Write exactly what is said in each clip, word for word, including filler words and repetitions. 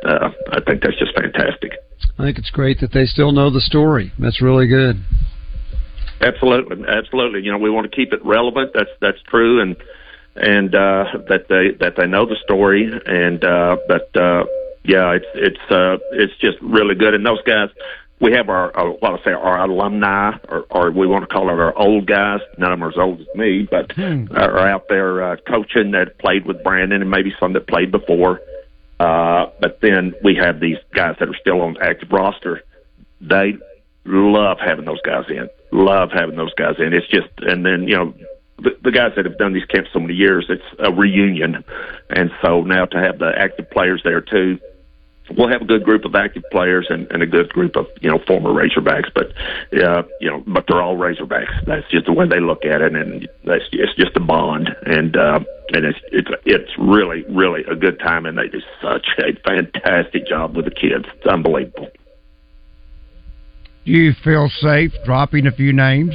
uh, I think that's just fantastic. I think it's great that they still know the story. That's really good. Absolutely, absolutely. You know, we want to keep it relevant. That's that's true, and and uh, that they that they know the story. And uh, but uh, yeah, it's it's uh, it's just really good. And those guys, we have our, our what I say, our alumni, or, or we want to call it our old guys. None of them are as old as me, but hmm. are out there uh, coaching that played with Brandon, and maybe some that played before. Uh, but then we have these guys that are still on the active roster. They love having those guys in. Love having those guys in. It's just, and then, you know, the, the guys that have done these camps so many years, it's a reunion. And so now to have the active players there too, we'll have a good group of active players and, and a good group of, you know, former Razorbacks, but, uh, you know, but they're all Razorbacks. That's just the way they look at it. And that's, it's just a bond. And, uh, and it's, it's, it's really, really a good time. And they do such a fantastic job with the kids. It's unbelievable. Do you feel safe dropping a few names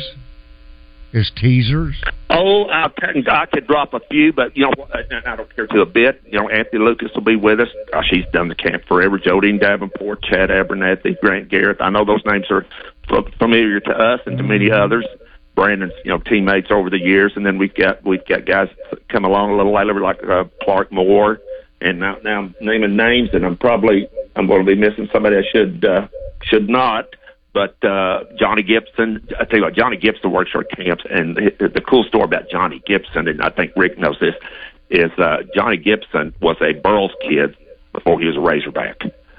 as teasers? Oh, I could, I could drop a few, but, you know, I don't care to a bit. You know, Anthony Lucas will be with us. Gosh, he's done the camp forever. Jodine Davenport, Chad Abernathy, Grant Garrett. I know those names are familiar to us and to many others. Brandon's, you know, teammates over the years. And then we've got, we've got guys come along a little later like uh, Clark Moore. And now, now I'm naming names, and I'm probably, I'm going to be missing somebody I should, uh, should not. But uh, Johnny Gibson, I tell you what, Johnny Gibson works our camps, and the, the cool story about Johnny Gibson, and I think Rick knows this, is uh, Johnny Gibson was a Burles kid before he was a Razorback.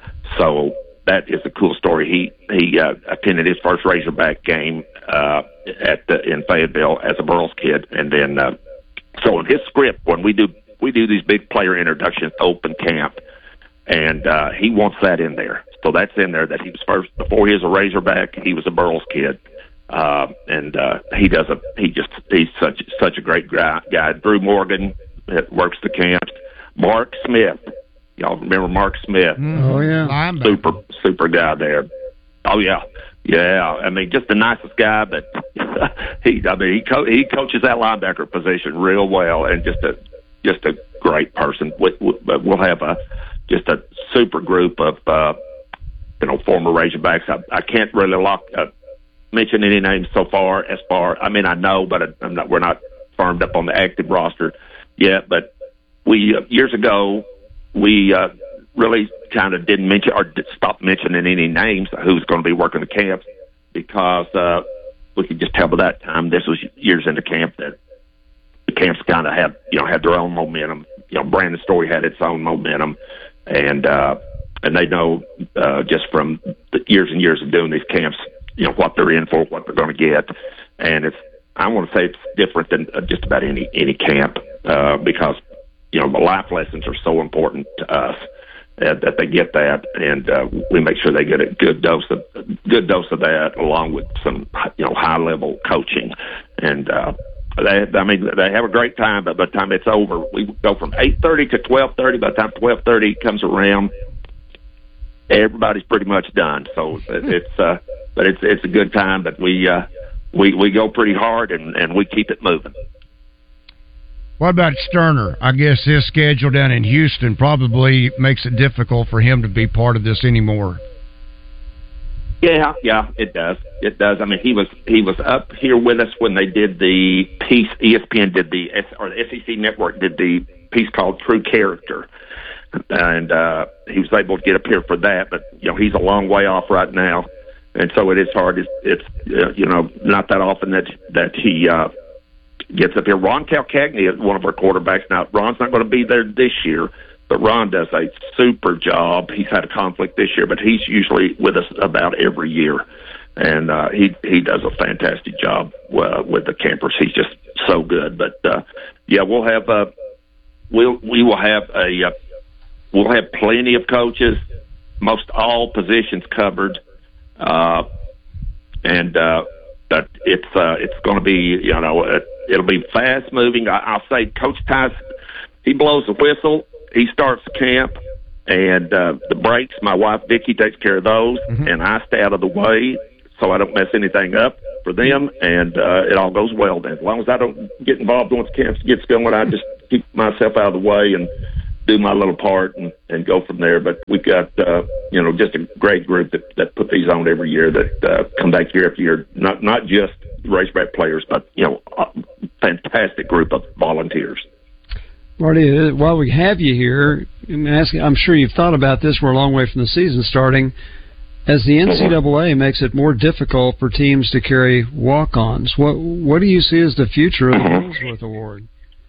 So that is a cool story. He he uh, attended his first Razorback game uh, at the, in Fayetteville as a Burles kid, and then uh, so in his script when we do we do these big player introductions, open camp, and uh, he wants that in there. So that's in there that he was first, before he was a Razorback, he was a Burles kid. Uh, and uh, he does a, he just, he's such such a great guy. guy. Drew Morgan that works the camps. Mark Smith. Y'all remember Mark Smith? Oh, yeah. Super, super guy there. Oh, yeah. Yeah. I mean, just the nicest guy, but he, I mean, he, co- he coaches that linebacker position real well, and just a, just a great person. We, we, we'll have a, just a super group of, uh, you know, former Razorbacks. I, I can't really lock, uh, mention any names so far. As far, I mean, I know, but I, I'm not. We're not firmed up on the active roster yet. But we uh, years ago, we uh, really kind of didn't mention or did stop mentioning any names who's going to be working the camps because uh, we could just tell by that time. This was years into camp that the camps kind of had, you know, had their own momentum. You know, Brandon's story had its own momentum, and. uh And they know uh, just from the years and years of doing these camps, you know, what they're in for, what they're going to get. And it's, I want to say it's different than uh, just about any, any camp uh, because, you know, the life lessons are so important to us uh, that they get that. And uh, we make sure they get a good dose of, good dose of that along with some, you know, high level coaching. And uh, they, I mean, they have a great time, but by the time it's over, we go from eight thirty to twelve thirty. By the time twelve thirty comes around, everybody's pretty much done. So it's, uh, but it's, it's a good time, but we, uh, we, we go pretty hard and, and we keep it moving. What about Sterner? I guess his schedule down in Houston probably makes it difficult for him to be part of this anymore. Yeah, yeah, it does. It does. I mean, he was, he was up here with us when they did the piece, E S P N did the, or the S E C Network did the piece called True Character. And uh, he was able to get up here for that, but you know he's a long way off right now, and so it is hard. It's, it's uh, you know not that often that that he uh, gets up here. Ron Calcagney is one of our quarterbacks now. Ron's not going to be there this year, but Ron does a super job. He's had a conflict this year, but he's usually with us about every year, and uh, he he does a fantastic job uh, with the campers. He's just so good. But uh, yeah, we'll have uh, we'll we will have a. Uh, We'll have plenty of coaches, most all positions covered, uh, and uh, that it's uh, it's going to be you know it, it'll be fast moving. I, I'll say Coach Tice, he blows the whistle, he starts the camp, and uh, the breaks. My wife Vicki takes care of those, mm-hmm. and I stay out of the way so I don't mess anything up for them, and uh, it all goes well. Then, as long as I don't get involved once camp gets going, I just keep myself out of the way and. do my little part and, and go from there. But we've got, uh, you know, just a great group that, that put these on every year that uh, come back year after year. Not not just Razorback players, but, you know, a fantastic group of volunteers. Marty, while we have you here, I'm, asking, I'm sure you've thought about this. We're a long way from the season starting. As the N C double A makes it more difficult for teams to carry walk-ons, what what do you see as the future of the Ellsworth Award?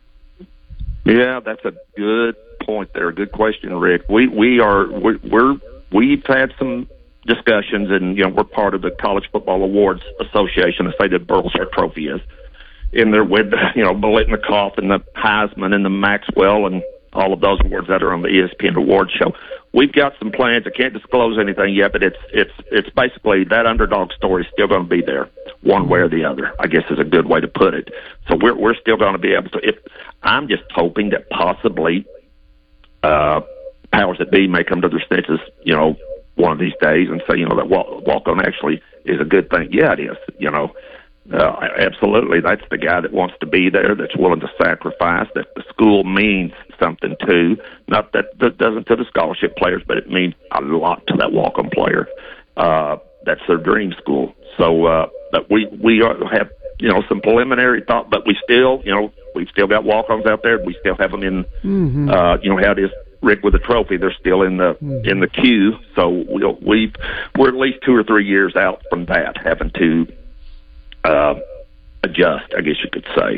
Yeah, that's a good point there. Good question, Rick. We we are we're, we're we've had some discussions, and you know we're part of the College Football Awards Association. I say the Burlsworth Trophy is in there with you know Biletnikoff and the Heisman and the Maxwell and all of those awards that are on the E S P N Awards show. We've got some plans. I can't disclose anything yet, but it's it's it's basically that underdog story is still going to be there, one way or the other, I guess is a good way to put it. So we're we're still going to be able to. If I'm just hoping that possibly uh, powers that be may come to their senses, you know, one of these days and say, you know, that walk, walk on actually is a good thing. Yeah, it is. You know, uh, absolutely. That's the guy that wants to be there, that's willing to sacrifice, that the school means something to. Not that that doesn't to the scholarship players, but it means a lot to that walk-on player. Uh, that's their dream school. So, uh, but we we are, have you know some preliminary thought, but we still you know we've still got walk-ons out there. We still have them in. Mm-hmm. Uh, you know how it is, Rick, with the trophy. They're still in the mm-hmm. in the queue. So we'll, we we're at least two or three years out from that, having to uh, adjust, I guess you could say.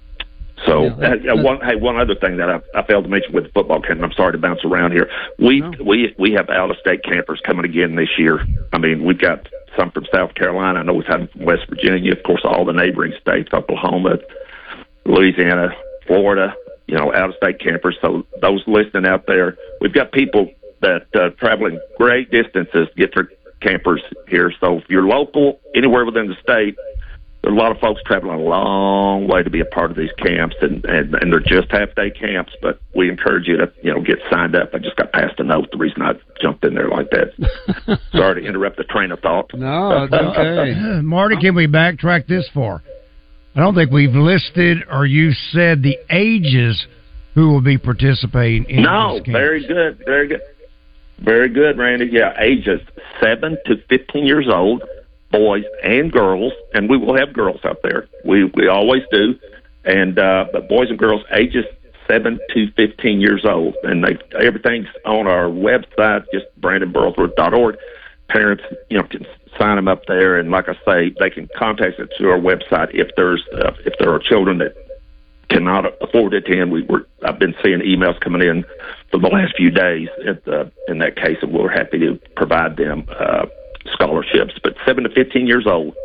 So, yeah, that, uh, one, hey, one other thing that I, I failed to mention with the football camp, and I'm sorry to bounce around here. We no. we we have out-of-state campers coming again this year. I mean, we've got some from South Carolina. I know we've had them from West Virginia. Of course, all the neighboring states, Oklahoma, Louisiana, Florida, you know, out-of-state campers. So those listening out there, we've got people that uh, traveling great distances to get their campers here. So if you're local, anywhere within the state, there's a lot of folks traveling a long way to be a part of these camps, and, and, and they're just half-day camps, but we encourage you to, you know, get signed up. I just got passed a note, the reason I jumped in there like that. Sorry to interrupt the train of thought. No, it's okay. Marty, can we backtrack this far? I don't think we've listed or you said the ages who will be participating in no, this camp. Very good, very good. Very good, Randy. Yeah, ages seven to fifteen years old. Boys and girls, and we will have girls out there. We we always do, and uh, but boys and girls ages seven to fifteen years old, and they everything's on our website, just brandon burlsworth dot org. Parents, you know, can sign them up there, and like I say, they can contact us through our website if there's uh, if there are children that cannot afford to attend. We were I've been seeing emails coming in for the last few days at the, in that case, and we're happy to provide them Uh, scholarships, but seven to fifteen years old.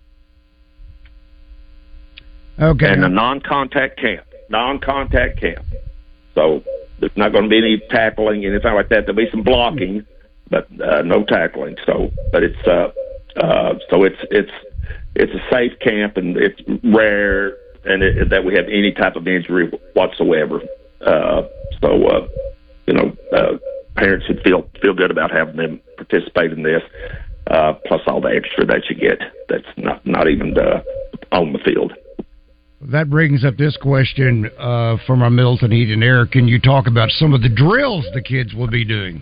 Okay. And a non-contact camp. Non-contact camp. So there's not going to be any tackling, anything like that. There'll be some blocking, but uh, no tackling. So, but it's uh, uh, so it's it's it's a safe camp, and it's rare, and it, that we have any type of injury whatsoever. Uh, so uh, you know, uh, parents should feel feel good about having them participate in this. Uh, plus all the extra that you get that's not, not even uh, on the field. That brings up this question uh, from our Middleton Heat and Air. Can you talk about some of the drills the kids will be doing?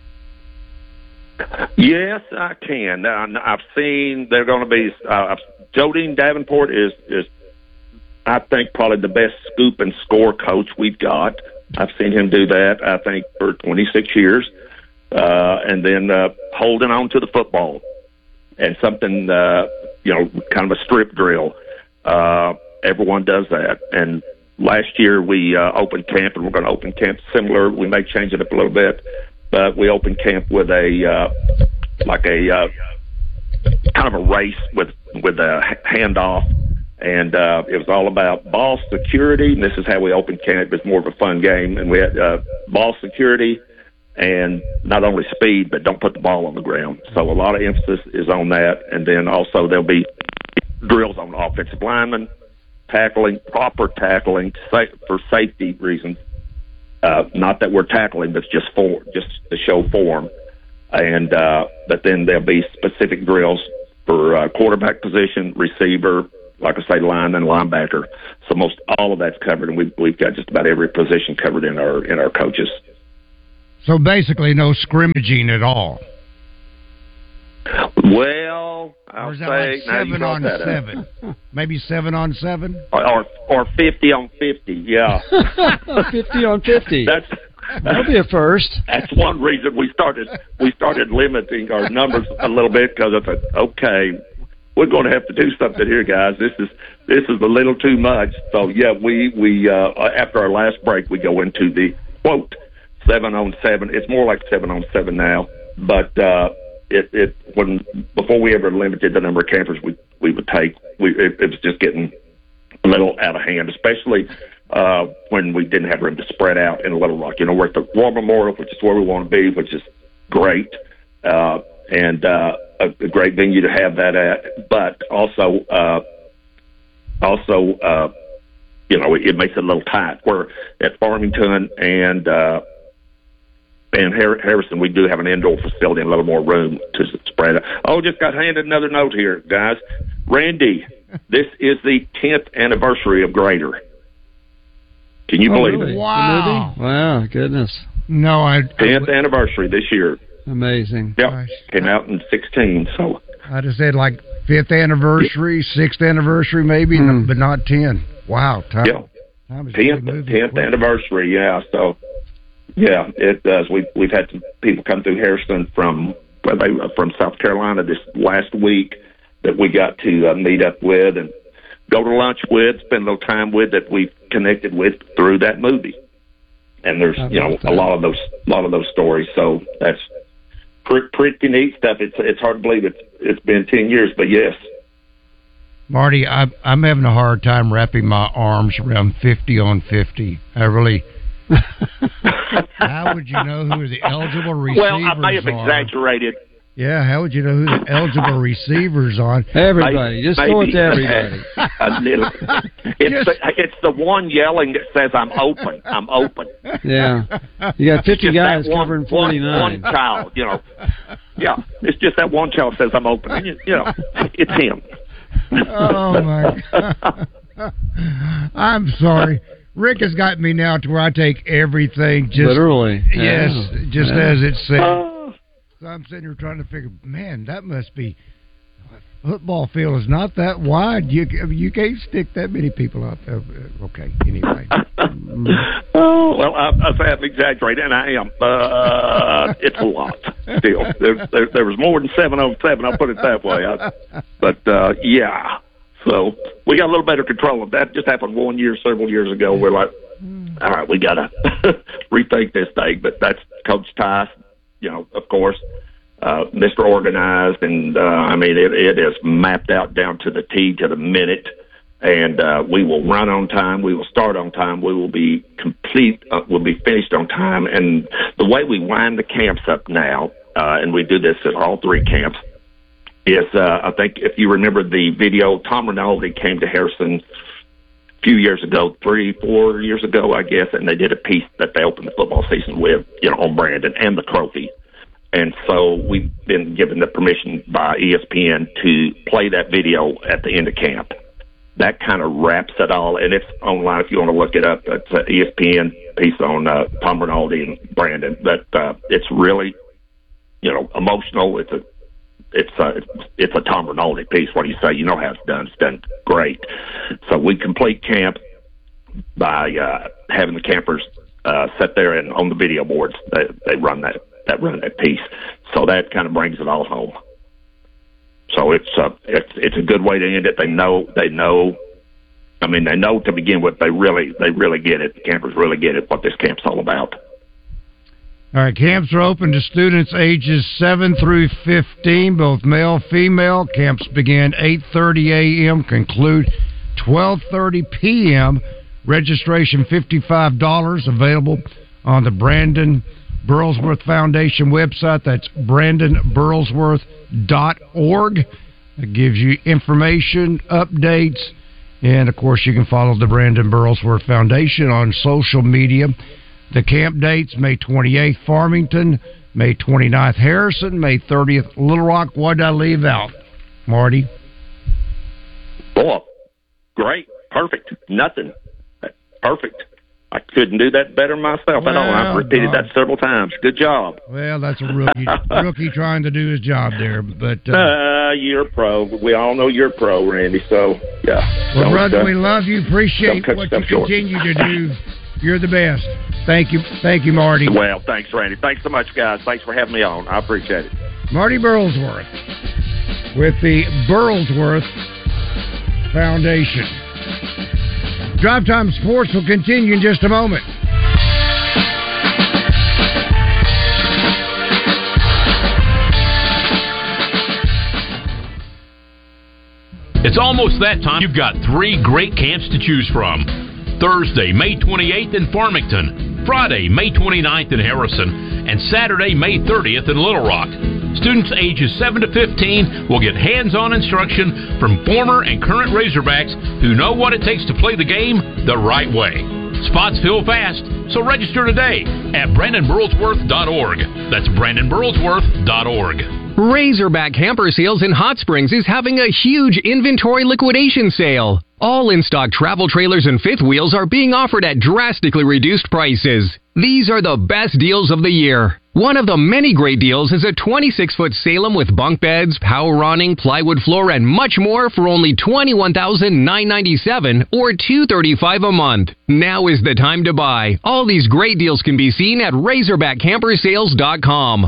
Yes, I can. Now, I've seen they're going to be uh, Jodine Davenport is, is, I think, probably the best scoop and score coach we've got. I've seen him do that, I think, for twenty-six years. Uh, and then uh, holding on to the football and something, uh, you know, kind of a strip drill. Uh, everyone does that. And last year we uh, opened camp, and we're going to open camp similar. We may change it up a little bit, but we opened camp with a uh, like a uh, kind of a race with with a handoff. And uh, it was all about ball security. And this is how we opened camp. It was more of a fun game. And we had uh, ball security, and not only speed, but don't put the ball on the ground. So a lot of emphasis is on that. And then also there'll be drills on offensive linemen, tackling, proper tackling for safety reasons. Uh, not that we're tackling, but just for just to show form. And uh, but then there'll be specific drills for uh, quarterback position, receiver, like I say, line and linebacker. So most all of that's covered, and we've, we've got just about every position covered in our in our coaches' So basically, no scrimmaging at all. Well, I'll or is that say like now you seven brought on that seven? up. Maybe seven on seven, or, or or fifty on fifty. Yeah, fifty on fifty. That's that'll be a first. That's one reason we started we started limiting our numbers a little bit, because I thought, okay, we're going to have to do something here, guys. This is this is a little too much. So yeah, we we uh, after our last break, we go into the quote seven on seven. It's more like seven on seven now, but uh, it it when before we ever limited the number of campers we we would take, we it, it was just getting a little out of hand, especially uh, when we didn't have room to spread out in Little Rock. You know, we're at the War Memorial, which is where we want to be, which is great, uh, and uh, a, a great venue to have that at. But also, uh, also, uh, you know, it, it makes it a little tight. We're at Farmington and uh, and Harrison, we do have an indoor facility and a little more room to spread out. Oh, just got handed another note here, guys. Randy, this is the tenth anniversary of Greater. Can you oh, believe really? it? Wow! Wow, goodness! No, I tenth anniversary this year. Amazing. Yep, Gosh. came out in sixteen. So I just said like fifth anniversary, sixth anniversary, maybe, Hmm. but not ten. Wow! Time, yeah, time is really tenth moving tenth quick. anniversary. Yeah, so yeah, it does. We've we've had some people come through Harrison from well, they from South Carolina this last week that we got to uh, meet up with and go to lunch with, spend a little time with, that we've connected with through that movie. And there's, I you know, love a that. lot of those, a lot of those stories. So that's pretty, pretty neat stuff. It's, it's hard to believe it's, it's been ten years, but yes. Marty, I, I'm having a hard time wrapping my arms around fifty on fifty. I really. How would you know who the eligible receivers Well, I may have are? exaggerated. Yeah, how would you know who the eligible receivers are? Everybody, just go with Maybe everybody. A little. It's, the, it's the one yelling that says, I'm open, I'm open. Yeah, you got fifty Just guys that one, covering one, forty-nine. one child, you know. Yeah, it's just that one child says, I'm open. And you, you know, it's him. Oh, my God. I'm sorry. Rick has got me now to where I take everything just... Literally. Yes, Yeah. just Yeah. as it's said. Uh, So I'm sitting here trying to figure, man, that must be... Football field is not that wide. You you can't stick that many people out there. Okay, anyway. oh, well, I, I say I'm exaggerating, and I am. Uh, it's a lot. Still, there, there, there was more than seven on seven. I'll put it that way. I, but uh, yeah, so we got a little better control of that. Just happened one year, several years ago. We're like, all right, we got to rethink this thing. But that's Coach Ty, you know, of course. Uh, Mister Organized, and uh, I mean, it, it is mapped out down to the T, to the minute, and uh, we will run on time, we will start on time, we will be complete, uh, we'll be finished on time, and the way we wind the camps up now, uh, and we do this at all three camps, is, uh, I think if you remember the video, Tom Rinaldi came to Harrison a few years ago, three, four years ago, I guess, and they did a piece that they opened the football season with, you know, on Brandon and the trophy. And so we've been given the permission by E S P N to play that video at the end of camp. That kind of wraps it all, and it's online if you want to look it up. It's an E S P N piece on uh, Tom Rinaldi and Brandon. But uh, it's really, you know, emotional. It's a, it's a, it's a Tom Rinaldi piece. What do you say? You know how it's done. It's done great. So we complete camp by uh, having the campers uh, sit there and on the video boards. They, they run that. that run that piece. So that kind of brings it all home. So it's uh, it's it's a good way to end it. They know they know. I mean, they know to begin with. They really they really get it. The campers really get it. What this camp's all about. All right, camps are open to students ages seven through fifteen, both male, female. Camps begin eight thirty a.m., conclude twelve thirty p.m. Registration fifty-five dollars, available on the Brandon Burlsworth Foundation website. That's brandon burlsworth dot org. It gives you information, updates, and of course you can follow the Brandon Burlsworth Foundation on social media. The camp dates: May twenty-eighth, Farmington; May twenty-ninth, Harrison; May thirtieth, Little Rock. What did I leave out, Marty? Boy, great, perfect, nothing, perfect. I couldn't do that better myself well, at all. I've repeated God. that several times. Good job. Well, that's a rookie rookie trying to do his job there. But uh, uh, you're a pro. We all know you're a pro, Randy. So, yeah. Well, don't, brother, uh, we love you. Appreciate what you short. continue to do. You're the best. Thank you. Thank you, Marty. Well, thanks, Randy. Thanks so much, guys. Thanks for having me on. I appreciate it. Marty Burlsworth with the Burlsworth Foundation. Drive Time Sports will continue in just a moment. It's almost that time. You've got three great camps to choose from. Thursday, May twenty-eighth in Farmington, Friday, May twenty-ninth in Harrison, and Saturday, May thirtieth in Little Rock. Students ages seven to fifteen will get hands-on instruction from former and current Razorbacks who know what it takes to play the game the right way. Spots fill fast, so register today at Brandon Burlsworth dot org. That's Brandon Burlsworth dot org. Razorback Hamper Sales in Hot Springs is having a huge inventory liquidation sale. All in-stock travel trailers and fifth wheels are being offered at drastically reduced prices. These are the best deals of the year. One of the many great deals is a twenty-six foot Salem with bunk beds, power awning, plywood floor, and much more for only twenty-one thousand nine hundred ninety-seven dollars or two hundred thirty-five dollars a month. Now is the time to buy. All these great deals can be seen at Razorback Camper Sales dot com.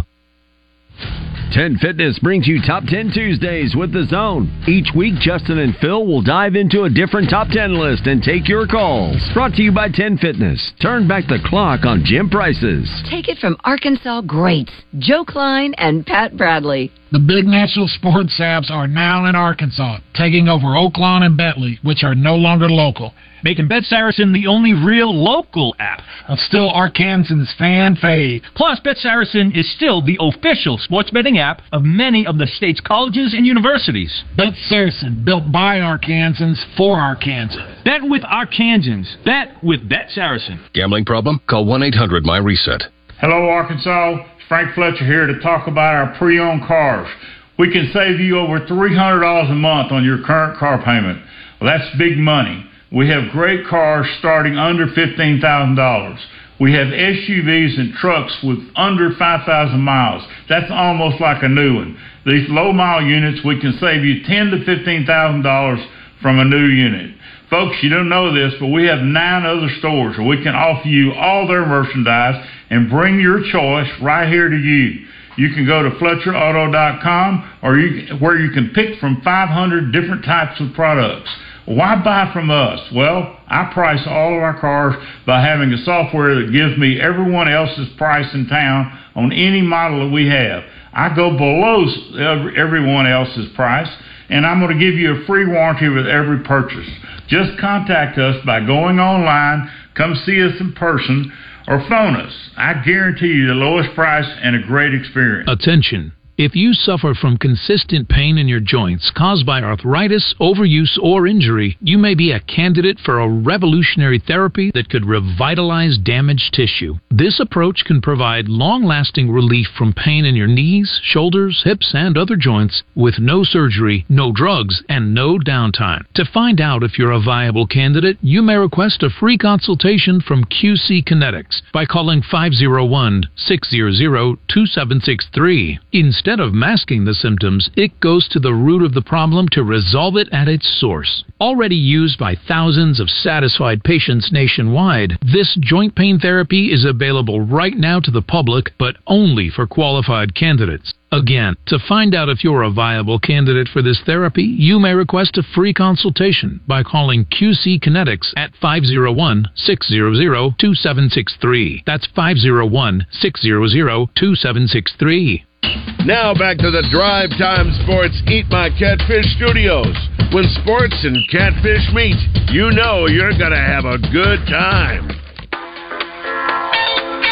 ten Fitness brings you Top ten Tuesdays with The Zone. Each week, Justin and Phil will dive into a different Top ten list and take your calls. Brought to you by ten Fitness. Turn back the clock on gym prices. Take it from Arkansas greats, Joe Klein and Pat Bradley. The big national sports apps are now in Arkansas, taking over Oaklawn and Bentley, which are no longer local. Making Bet Saracen the only real local app. Of still Arkansans' fan fave. Plus, Bet Saracen is still the official sports betting app of many of the state's colleges and universities. Bet Saracen, built by Arkansans for Arkansans. Bet with Arkansans. Bet with Bet Saracen. Gambling problem? Call one eight hundred M Y reset. Hello, Arkansas. Frank Fletcher here to talk about our pre-owned cars. We can save you over three hundred dollars a month on your current car payment. Well, that's big money. We have great cars starting under fifteen thousand dollars. We have S U Vs and trucks with under five thousand miles. That's almost like a new one. These low-mile units, we can save you ten thousand to fifteen thousand dollars from a new unit. Folks, you don't know this, but we have nine other stores where we can offer you all their merchandise and bring your choice right here to you. You can go to Fletcher Auto dot com or you, where you can pick from five hundred different types of products. Why buy from us? Well, I price all of our cars by having a software that gives me everyone else's price in town on any model that we have. I go below everyone else's price, and I'm going to give you a free warranty with every purchase. Just contact us by going online, come see us in person, or phone us. I guarantee you the lowest price and a great experience. Attention. If you suffer from consistent pain in your joints caused by arthritis, overuse, or injury, you may be a candidate for a revolutionary therapy that could revitalize damaged tissue. This approach can provide long-lasting relief from pain in your knees, shoulders, hips, and other joints with no surgery, no drugs, and no downtime. To find out if you're a viable candidate, you may request a free consultation from Q C Kinetics by calling five oh one, six hundred, two seven six three. Instead Instead of masking the symptoms, it goes to the root of the problem to resolve it at its source. Already used by thousands of satisfied patients nationwide, this joint pain therapy is available right now to the public, but only for qualified candidates. Again, to find out if you're a viable candidate for this therapy, you may request a free consultation by calling Q C Kinetics at five oh one, six hundred, two seven six three. That's five oh one, six hundred, two seven six three. Now back to the Drive Time Sports Eat My Catfish studios. When sports and catfish meet, you know you're going to have a good time.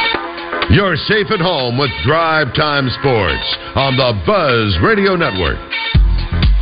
You're safe at home with Drive Time Sports on the Buzz Radio Network.